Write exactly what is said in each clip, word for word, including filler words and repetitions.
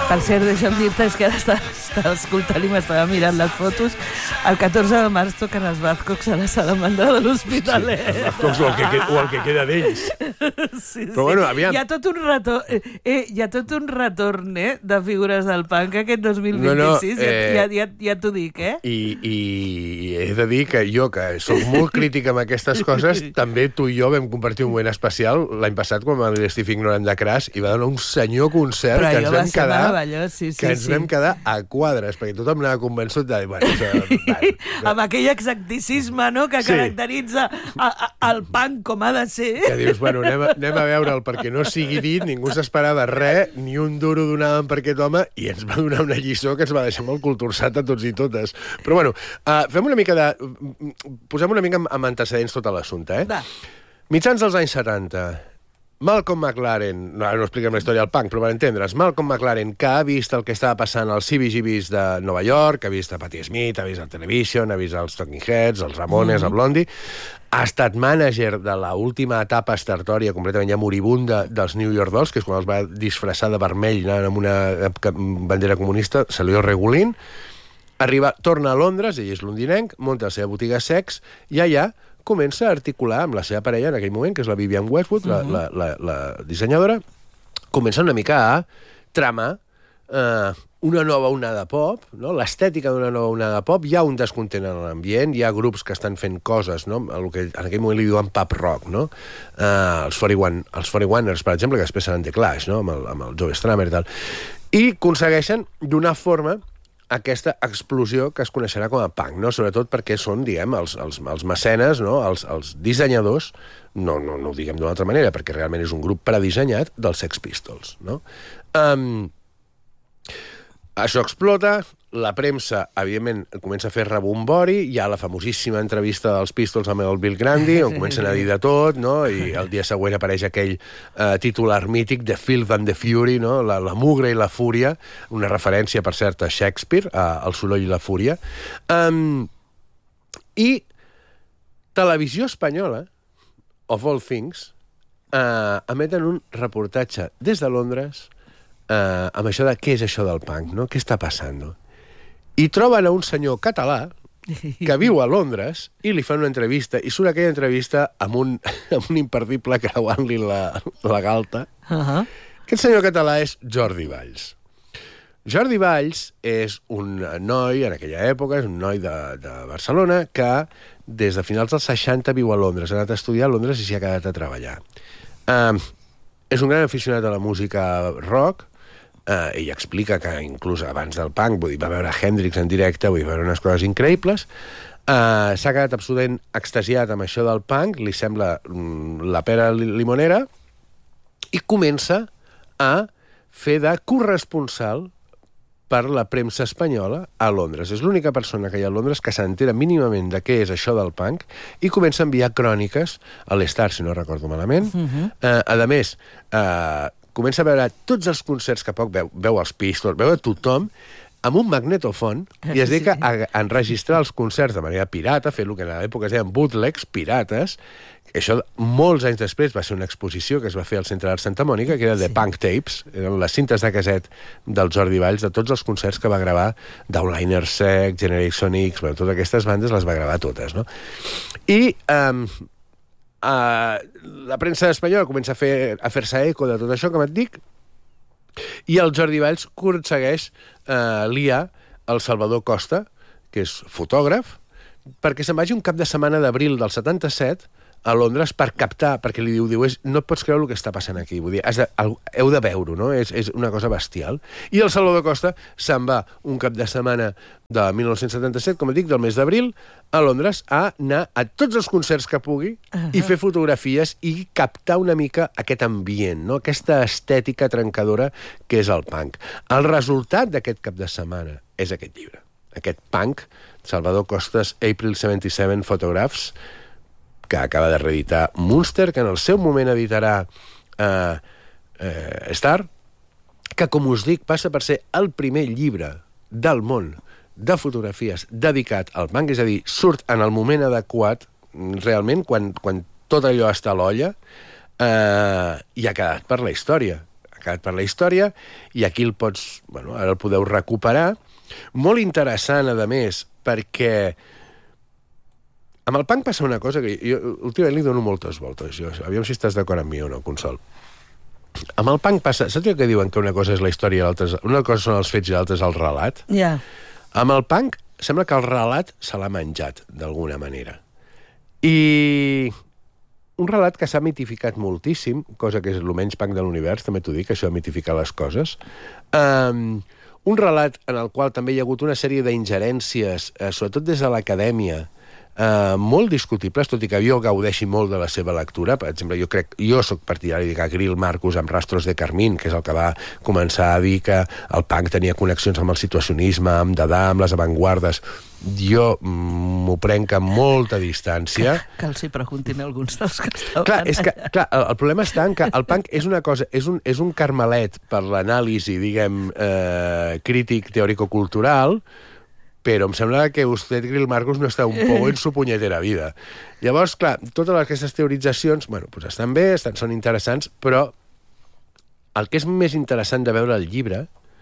Per cert, deixa'm dir-te, és que ara estava, estava escoltant i m'estava mirant les fotos. El catorze de març toquen els Bazcocks a la salamandra de l'Hospitalet. Sí, els Bazcocks o el que, o el que queda d'ells. Sí, Però bueno, aviam. Hi ha tot un retorn, eh, eh, hi ha tot un retorn eh, de figures del punk aquest dos mil vint-i-sis, no, no, eh, ja, ja, ja, ja t'ho dic, eh? I, I he de dir que jo, que soc molt crític amb aquestes coses, també tu i jo vam compartir un moment especial l'any passat quan vam l'estif ignorant de Crash i va donar un senyor concert Però que ens vam quedar sí, sí, que ens sí. vam quedar a quadres, perquè tothom anava convençut de dir, bueno, això, bueno, amb aquell exacticisme, no?, que sí. caracteritza a, a, el punk com ha de ser. Que dius, bueno, anem a, anem a veure'l perquè no sigui dit, ningú s'esperava res, ni un duro donàvem per aquest home, i ens va donar una lliçó que ens va deixar molt cultursat a tots i totes. Però bueno, uh, fem una mica de... Posem una mica amb, amb antecedents tot l'assumpte, eh? Va. Mitjans dels anys setanta... Malcolm McLaren, no, no expliquem la història del punk, però per entendre's, Malcolm McLaren, que ha vist el que estava passant als C B G Bs de Nova York, ha vist a Patti Smith, ha vist el Television, ha vist els Talking Heads, els Ramones, mm-hmm. el Blondie, ha estat mànager de l'última etapa estertòria completament ja moribunda dels New York Dolls, que és quan els va disfressar de vermell anant amb una bandera comunista, Celio Regulin, arriba, torna a Londres, ell és londinenc, munta la seva botiga sex, i allà comença a articular amb la seva parella en aquell moment, que és la Vivienne Westwood, uh-huh. la, la, la, la dissenyadora, comença una mica a tramar eh, una nova onada pop, no? L'estètica d'una nova onada pop. Hi ha un descontent en l'ambient, hi ha grups que estan fent coses, no? El que en aquell moment li diuen pop rock, no? Eh, els quaranta-oneers, per exemple, que després seran The Clash, no? amb, el, amb el Joe Strummer i tal. I aconsegueixen donar forma aquesta explosió que es coneixerà com a punk, no? Sobretot perquè són, diguem, els, els, els mecenes, no? els, els dissenyadors, no, no, no ho diguem d'una altra manera, perquè realment és un grup predissenyat dels Sex Pistols, no? Um, això explota, la premsa, evidentment, comença a fer rebombori, hi ha la famosíssima entrevista dels Pistols amb el Bill Grundy, on comencen a dir de tot, no? I el dia següent apareix aquell eh, titular mític, The Filth and the Fury, no? La, la mugre i la fúria, una referència, per cert, a Shakespeare, a El soroll i la fúria. Um, I Televisió Espanyola, of all things, eh, emeten un reportatge des de Londres eh, amb això de què és això del punk, no? Què està passant, no? I troben a un senyor català que viu a Londres i li fan una entrevista, i surt aquella entrevista amb un, amb un imperdible creuant-li la, la galta. Uh-huh. Aquest senyor català és Jordi Valls. Jordi Valls és un noi, en aquella època, és un noi de, de Barcelona, que des de finals dels seixanta viu a Londres, ha anat a estudiar a Londres i s'hi ha quedat a treballar. Uh, és un gran aficionat a la música rock. Uh, ell explica que inclús abans del punk, vull dir, va veure Hendrix en directe, vull dir, va veure unes coses increïbles. Uh, s'ha quedat absolutament extasiat amb això del punk, li sembla mm, la pera limonera, i comença a fer de corresponsal per la premsa espanyola a Londres. És l'única persona que hi ha a Londres que s'entera mínimament de què és això del punk i comença a enviar cròniques a l'Star, si no recordo malament. Uh-huh. Uh, a més, uh, comença a veure tots els concerts que poc veu, veu els Pistols, veu a tothom, amb un magnetofon, i es dedica a, a enregistrar els concerts de manera pirata, fer el que en l'època es deien bootlegs, pirates. Això, molts anys després, va ser una exposició que es va fer al Centre d'Art Santa Mònica, que era de sí. Punk Tapes, eren les cintes de casset del Jordi Valls, de tots els concerts que va gravar d'Outline Sec, Generation X, bueno, totes aquestes bandes les va gravar totes, no? I... Um, Uh, la premsa espanyola comença a fer a fer-se eco de tot això, com et dic, i el Jordi Valls aconsegueix uh, liar el Salvador Costa, que és fotògraf, perquè se'n vagi un cap de setmana d'abril del setanta-set a Londres per captar, perquè li diu, diu és, no et pots creure el que està passant aquí, vull dir, has de, heu de veure-ho, no? És, és una cosa bestial. I el Salvador Costa se'n va un cap de setmana de mil nou-cents setanta-set, com et dic, del mes d'abril, a Londres, a anar a tots els concerts que pugui uh-huh. i fer fotografies i captar una mica aquest ambient, no? Aquesta estètica trencadora que és el punk. El resultat d'aquest cap de setmana és aquest llibre, aquest punk, Salvador Costas April setanta-set Photographs, que acaba de reeditar Munster, que en el seu moment editarà eh, eh, Star, que, com us dic, passa per ser el primer llibre del món de fotografies dedicat al punk, és a dir, surt en el moment adequat, realment, quan, quan tot allò està a l'olla, eh, i ha quedat per la història. ha quedat per la història, i aquí el pots, bueno, ara el podeu recuperar. Molt interessant, a més, perquè amb el punk passa una cosa que jo últimament li dono moltes voltes. Jo, aviam si estàs d'acord amb mi o no, Consol. Amb el punk passa... Saps que diuen que una cosa és la història i l'altra... Una cosa són els fets i l'altra és el relat? Ja. Yeah. Amb el punk sembla que el relat se l'ha menjat, d'alguna manera. I un relat que s'ha mitificat moltíssim, cosa que és el menys punk de l'univers, també t'ho dic, això de mitificar les coses. Um, un relat en el qual també hi ha hagut una sèrie d'ingerències, eh, sobretot des de l'acadèmia, Uh, molt discutibles, tot i que jo gaudeixi molt de la seva lectura. Per exemple, jo crec, jo sóc partidari de Gabriel Marcus amb Rastros de Carmín, que és el que va començar a dir que el punk tenia connexions amb el situacionisme, amb Dada, amb les avantguardes. Jo m'ho prenc amb molta distància. Que, que els hi preguntin alguns dels que estaven... Clar, és que, clar, el, el problema està en que el punk és una cosa, és un, és un carmelet per l'anàlisi, diguem, eh, crític teòrico-cultural, però em sembla que usted, Gabriel Marcus, no està un poc en su punyetera vida. Llavors, clar, totes aquestes teoritzacions, bueno, pues estan bé, estan, són interessants, però el que és més interessant de veure el llibre,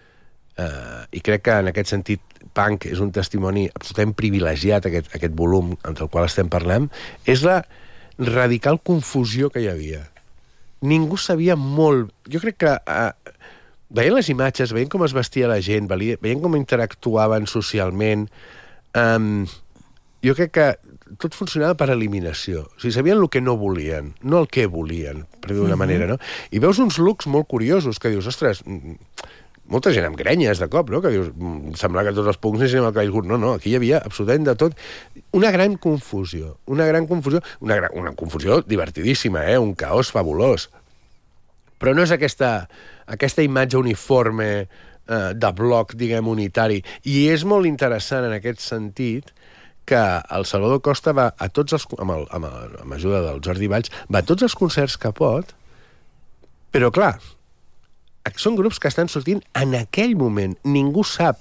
eh, i crec que en aquest sentit Punk és un testimoni absolutament privilegiat, aquest, aquest volum del qual estem parlant, és la radical confusió que hi havia. Ningú sabia molt... Jo crec que... Eh, veient les imatges, veient com es vestia la gent, veient com interactuaven socialment, um, jo crec que tot funcionava per eliminació. O sigui, sabien el que no volien, no el que volien, per dir d'una manera, no? I veus uns looks molt curiosos, que dius, ostres, molta gent amb grenyes de cop, no? Que dius, sembla que tots els punts anessin al caigut. No, no, aquí hi havia absolutament de tot. Una gran confusió, una gran confusió, una, gran, una confusió divertidíssima, eh? Un caos fabulós. Però no és aquesta, aquesta imatge uniforme eh, de bloc, diguem, unitari. I és molt interessant en aquest sentit que el Salvador Costa va a tots els, amb, el, amb, el, amb ajuda del Jordi Valls, va a tots els concerts que pot, però clar, són grups que estan sortint en aquell moment. Ningú sap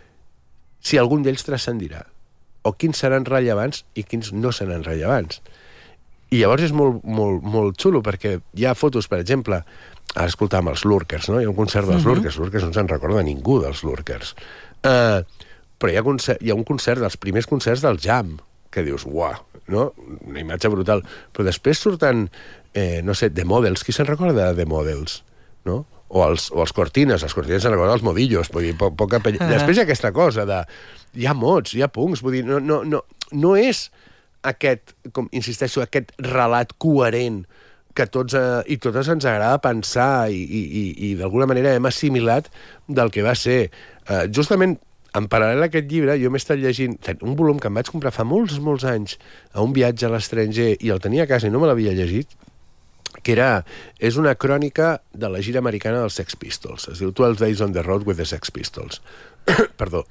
si algun d'ells transcendirà, o quins seran rellevants i quins no seran rellevants. I llavors és molt, molt, molt xulo, perquè hi ha fotos, per exemple, ara escoltàvem els Lurkers, no? Hi ha un concert dels uh-huh. Lurkers, Lurkers no se'n recorda ningú dels Lurkers. Uh, però hi ha, concert, hi ha un concert dels primers concerts del Jam, que dius, uah, no? Una imatge brutal. Però després surten, eh, no sé, The Models, qui se'n recorda de The Models? No? O els, o els Cortines, els Cortines se'n recorda els Modillos, vull dir, po poca penya... Uh-huh. Després hi ha aquesta cosa de... Hi ha mots, hi ha punks, vull dir, no, no, no, no és... aquest, com insisteixo, aquest relat coherent que tots eh, i totes ens agrada pensar i, i, i, i d'alguna manera hem assimilat del que va ser. Eh, justament, en paral·lel a aquest llibre, jo m'he estat llegint un volum que em vaig comprar fa molts, molts anys a un viatge a l'estranger i el tenia a casa i no me l'havia llegit, que era, és una crònica de la gira americana dels Sex Pistols. Es diu twelve days on the road with the Sex Pistols. Perdó.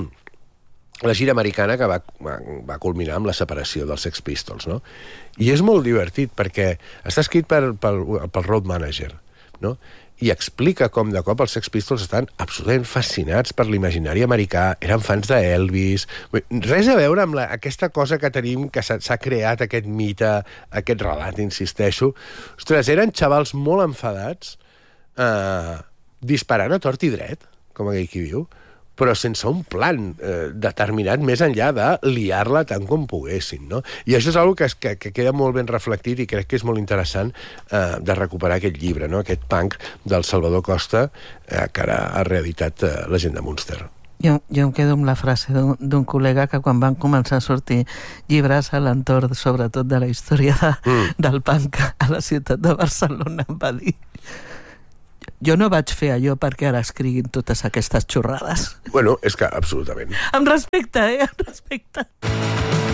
La gira americana que va, va, va culminar amb la separació dels Sex Pistols, no? I és molt divertit perquè està escrit per, pel, pel road manager, no? I explica com de cop els Sex Pistols estan absolutament fascinats per l'imaginari americà, eren fans d'Elvis... Res a veure amb la, aquesta cosa que tenim, que s'ha creat aquest mite, aquest relat, insisteixo. Ostres, eren xavals molt enfadats, eh, disparant a tort i dret, com aquell qui diu, però sense un plan eh, determinat més enllà de liar-la tant com poguessin, no? I això és una cosa que, que queda molt ben reflectit i crec que és molt interessant eh, de recuperar aquest llibre, no? Aquest punk del Salvador Costa eh, que ara ha reeditat eh, la gent de Munster. Jo, jo em quedo amb la frase d'un col·lega que quan van començar a sortir llibres a l'entorn, sobretot de la història de, mm. del punk a la ciutat de Barcelona, em va dir: jo no vaig fer allò perquè ara escriguin totes aquestes xorrades. Bueno, és que absolutament. Amb respecte, eh? Amb respecte.